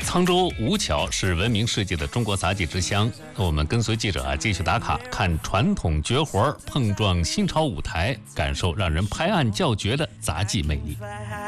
沧州吴桥是闻名世界的中国杂技之乡。我们跟随记者继续打卡，看传统绝活碰撞新潮舞台，感受让人拍案叫绝的杂技魅力。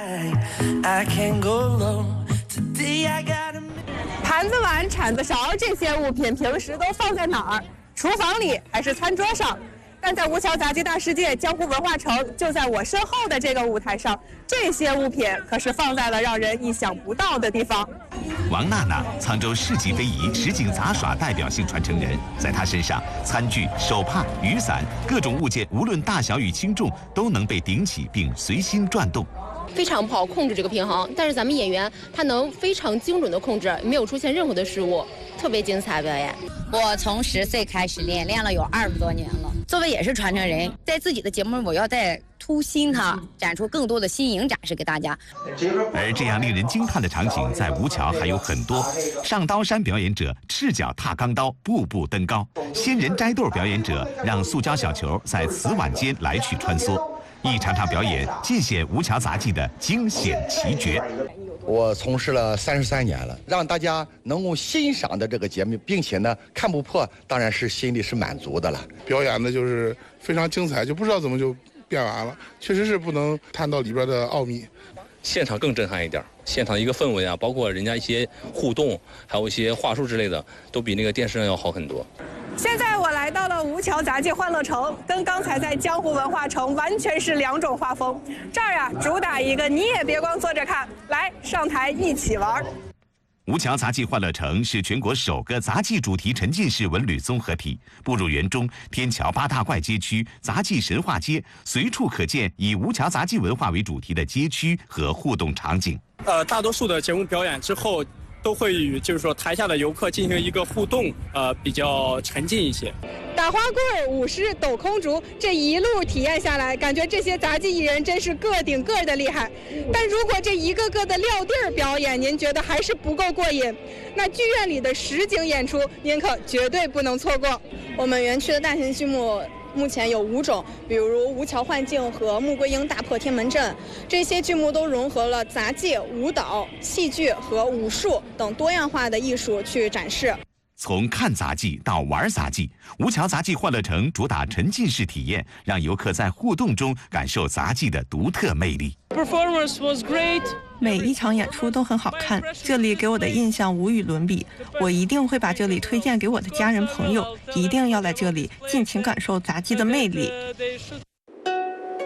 盘子、碗、铲子、勺这些物品平时都放在哪儿？厨房里还是餐桌上？但在吴桥杂技大世界江湖文化城就在我身后的这个舞台上，这些物品可是放在了让人意想不到的地方。 王娜娜，沧州市级非遗实景杂耍代表性传承人，在她身上，餐具、手帕、雨伞各种物件，无论大小与轻重，都能被顶起并随心转动。 非常不好控制这个平衡，但是咱们演员他能非常精准的控制，没有出现任何的失误，特别精彩表演。 我从10岁开始练了有20多年了。作为也是传承人，在自己的节目我要再突新它，展出更多的新颖展示给大家。 而这样令人惊叹的场景在吴桥还有很多。上刀山表演者赤脚踏钢刀，步步登高；仙人摘豆表演者让塑胶小球在瓷碗间来去穿梭。一场场表演尽显吴桥杂技的惊险奇绝。 我从事了33年了，让大家能够欣赏的这个节目，并且呢看不破，当然是心里是满足的了。 表演的就是非常精彩，就不知道怎么就变完了，确实是不能探到里边的奥秘。 现场更震撼一点，现场一个氛围啊，包括人家一些互动，还有一些话术之类的，都比那个电视上要好很多。 现在我来到了吴桥杂技欢乐城，跟刚才在江湖文化城完全是两种画风。这儿啊，主打一个你也别光坐着看，来上台一起玩。 吴桥杂技欢乐城是全国首个杂技主题沉浸式文旅综合体。步入园中，天桥八大怪街区、杂技神话街，随处可见以吴桥杂技文化为主题的街区和互动场景。 大多数的节目表演之后，都会与台下的游客进行一个互动，比较沉浸一些。 打花棍、舞狮、抖空竹，这一路体验下来，感觉这些杂技艺人真是个顶个的厉害。但如果这一个个的撂地儿表演，您觉得还是不够过瘾，那剧院里的实景演出，您可绝对不能错过。 我们园区的大型剧目目前有5种，比如吴桥幻境和穆桂英大破天门阵，这些剧目都融合了杂技、舞蹈、戏剧和武术等多样化的艺术去展示。 从看杂技到玩杂技，吴桥杂技欢乐城主打沉浸式体验，让游客在互动中感受杂技的独特魅力。 Performance was great. 每一场演出都很好看，这里给我的印象无与伦比。我一定会把这里推荐给我的家人朋友，一定要来这里尽情感受杂技的魅力。